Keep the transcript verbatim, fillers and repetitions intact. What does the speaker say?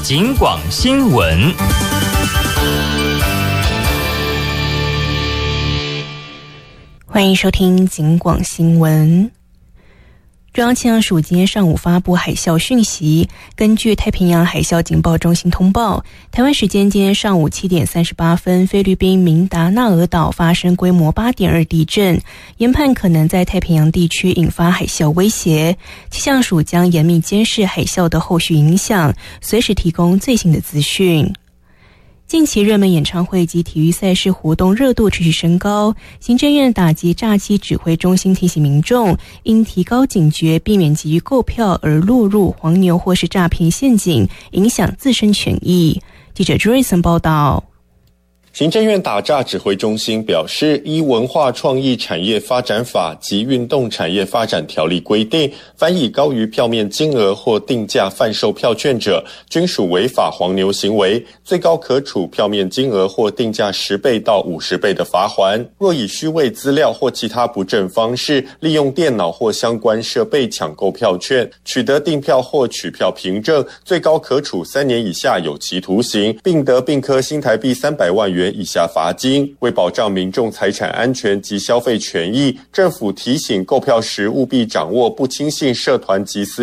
警广新闻。 欢迎收听警广新闻。中央气象署今天上午发布海啸讯息，根据太平洋海啸警报中心通报，台湾时间今天上午七点三十八分，菲律宾明达纳俄岛发生规模八点二地震，研判可能在太平洋地区引发海啸威胁。气象署将严密监视海啸的后续影响，随时提供最新的资讯。近期热门演唱会及体育赛事活动热度持续升高，行政院打击诈欺指挥中心提醒民众应提高警觉，避免急于购票而落入黄牛或是诈骗陷阱，影响自身权益。记者 Joyson 报道。 行政院打诈指挥中心表示，依文化创意产业发展法及运动产业发展条例规定，凡以高于票面金额或定价贩售票券者，均属违法黄牛行为，最高可处票面金额或定价十倍到五十倍的罚锾。若以虚伪资料或其他不正方式，利用电脑或相关设备抢购票券，取得订票或取票凭证，最高可处三年以下有期徒刑，并得并科新台币三百万元以下罚金。为保障民众财产安全及消费权益，政府提醒购票时务必掌握不轻信社团及私